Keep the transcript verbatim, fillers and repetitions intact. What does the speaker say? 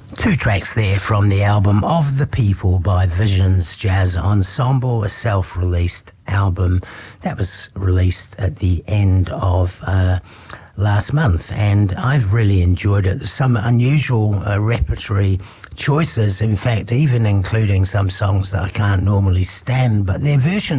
Two tracks there from the album Of the People by Visions Jazz Ensemble, a self-released album that was released at the end of uh, last month, and I've really enjoyed it. There's some unusual uh, repertory choices, in fact, even including some songs that I can't normally stand, but their versions